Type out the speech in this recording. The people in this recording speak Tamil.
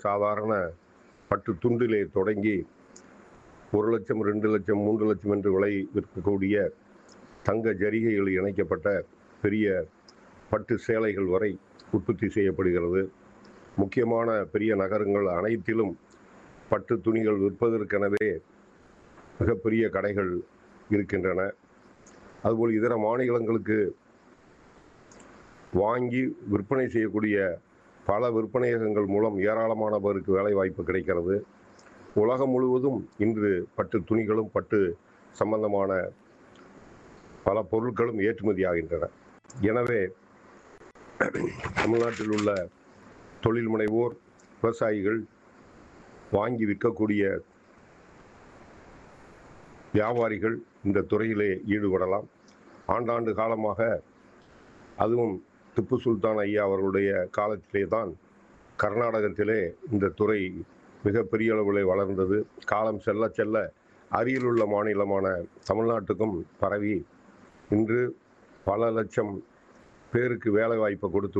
சாதாரண பட்டு துண்டிலே தொடங்கி 1,00,000, 2,00,000, 3,00,000 என்று விலை விற்கக்கூடிய தங்க ஜரிகைகள் இணைக்கப்பட்ட பெரிய பட்டு சேலைகள் வரை உற்பத்தி செய்யப்படுகிறது. முக்கியமான பெரிய நகரங்கள் அனைத்திலும் பட்டு துணிகள் விற்பதற்கெனவே மிகப்பெரிய கடைகள் இருக்கின்றன. அதுபோல் இதர மாநிலங்களுக்கு வாங்கி விற்பனை செய்யக்கூடிய பல விற்பனையகங்கள் மூலம் ஏராளமானவருக்கு வேலை வாய்ப்பு கிடைக்கிறது. உலகம் முழுவதும் இன்று பட்டு துணிகளும் பட்டு சம்பந்தமான பல பொருட்களும் ஏற்றுமதி ஆகின்றன. எனவே தமிழ்நாட்டில் உள்ள தொழில் முனைவோர், விவசாயிகள் வாங்கி விற்கக்கூடிய வியாபாரிகள் இந்த துறையிலே ஈடுபடலாம். ஆண்டாண்டு காலமாக, அதுவும் திப்பு சுல்தான் ஐயா அவர்களுடைய காலத்திலே தான் கர்நாடகத்திலே இந்த துறை மிகப்பெரிய அளவில் வளர்ந்தது. காலம் செல்ல செல்ல அருகிலுள்ள மாநிலமான தமிழ்நாட்டுக்கும் பரவி இன்று பல லட்சம் பேருக்கு வேலை வாய்ப்பை கொடுத்து